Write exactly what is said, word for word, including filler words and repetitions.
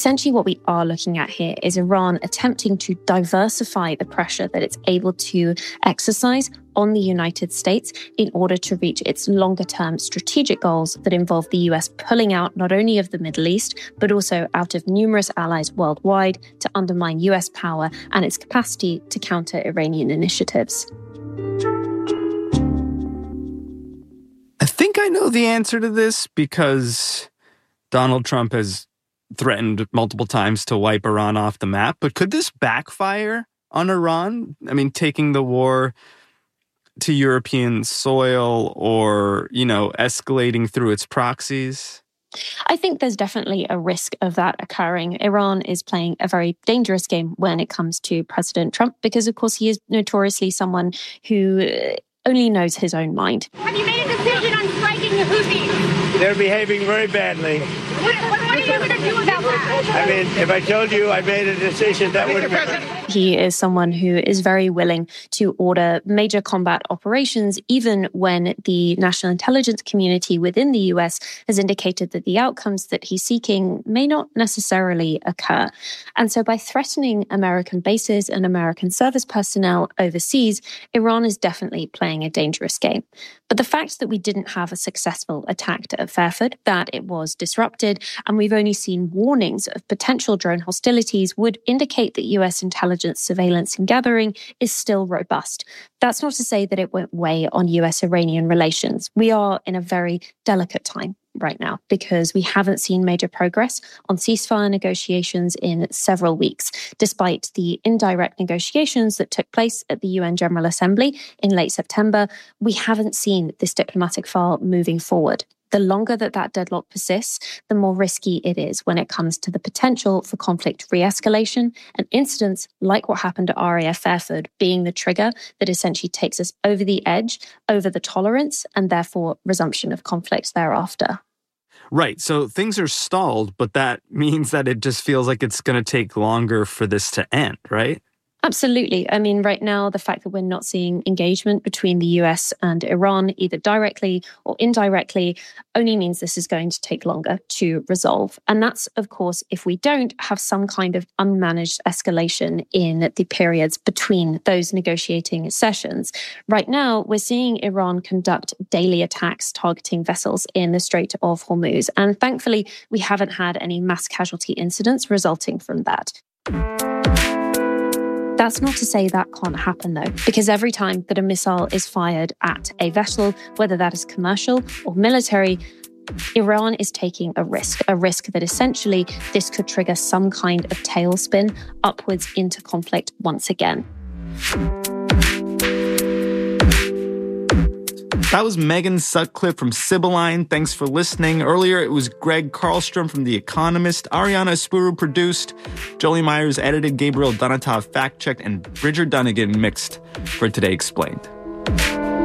Essentially, what we are looking at here is Iran attempting to diversify the pressure that it's able to exercise on the United States in order to reach its longer-term strategic goals that involve the U S pulling out not only of the Middle East, but also out of numerous allies worldwide to undermine U S power and its capacity to counter Iranian initiatives. I think I know the answer to this because Donald Trump has threatened multiple times to wipe Iran off the map. But could this backfire on Iran? I mean, taking the war to European soil or, you know, escalating through its proxies? I think there's definitely a risk of that occurring. Iran is playing a very dangerous game when it comes to President Trump because, of course, he is notoriously someone who only knows his own mind. Have you made a decision on striking the Houthis? They're behaving very badly. What, what, what are you going to do about that? I mean, if I told you I made a decision, that would have... He is someone who is very willing to order major combat operations, even when the national intelligence community within the U S has indicated that the outcomes that he's seeking may not necessarily occur. And so by threatening American bases and American service personnel overseas, Iran is definitely playing a dangerous game. But the fact that we didn't have a successful attack at Fairford, that it was disrupted, and we've only seen warnings of potential drone hostilities would indicate that U S intelligence surveillance and gathering is still robust. That's not to say that it won't weigh on U S-Iranian relations. We are in a very delicate time right now because we haven't seen major progress on ceasefire negotiations in several weeks, despite the indirect negotiations that took place at the U N General Assembly in late September. We haven't seen this diplomatic file moving forward. The longer that that deadlock persists, the more risky it is when it comes to the potential for conflict re-escalation and incidents like what happened at R A F Fairford being the trigger that essentially takes us over the edge, over the tolerance, and therefore resumption of conflict thereafter. Right. So things are stalled, but that means that it just feels like it's going to take longer for this to end, right? Absolutely. I mean, right now, the fact that we're not seeing engagement between the U S and Iran, either directly or indirectly, only means this is going to take longer to resolve. And that's, of course, if we don't have some kind of unmanaged escalation in the periods between those negotiating sessions. Right now, we're seeing Iran conduct daily attacks targeting vessels in the Strait of Hormuz. And thankfully, we haven't had any mass casualty incidents resulting from that. That's not to say that can't happen, though, because every time that a missile is fired at a vessel, whether that is commercial or military, Iran is taking a risk, a risk that essentially this could trigger some kind of tailspin upwards into conflict once again. That was Megan Sutcliffe from Sibylline. Thanks for listening. Earlier, it was Greg Karlstrom from The Economist. Ariana Espuru produced. Jolie Myers edited. Gabriel Donatov fact-checked. And Bridger Dunnigan mixed for Today Explained.